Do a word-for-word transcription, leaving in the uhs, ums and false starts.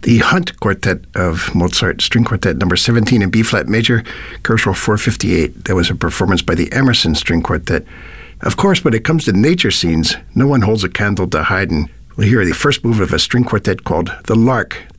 The Hunt Quartet of Mozart, String Quartet number seventeen in B-flat major, Kershaw four fifty-eight. That was a performance by the Emerson String Quartet. Of course, when it comes to nature scenes, no one holds a candle to Haydn. We'll hear the first movement of a string quartet called The Lark.